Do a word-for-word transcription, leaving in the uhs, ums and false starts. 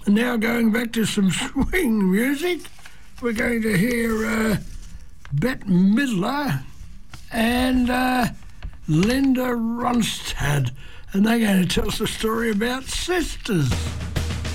Now going back to some swing music, we're going to hear uh, Bette Midler and uh, Linda Ronstadt, and they're going to tell us a story about sisters.